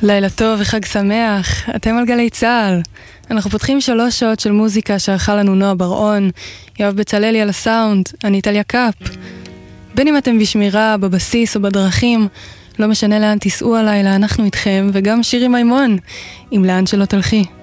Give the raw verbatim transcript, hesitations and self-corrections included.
לילה טוב וחג שמח, אתם על גלי צהל. אנחנו פותחים שלוש שעות של מוזיקה שערכה לנו נועה בר-און, יואב בצללי על הסאונד, אני טליה קאפ. בין אם אתם בשמירה, בבסיס או בדרכים, לא משנה לאן תיסעו הלילה, אנחנו איתכם, וגם שירי מימון, עם לאן שלא תלכי.